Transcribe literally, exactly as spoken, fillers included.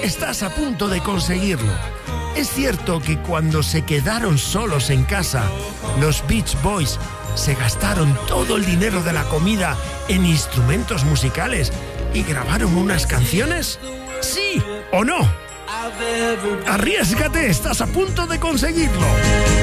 estás a punto de conseguirlo. Es cierto que cuando se quedaron solos en casa, los Beach Boys se gastaron todo el dinero de la comida en instrumentos musicales y grabaron unas canciones. ¿Sí o no? Arriésgate, estás a punto de conseguirlo.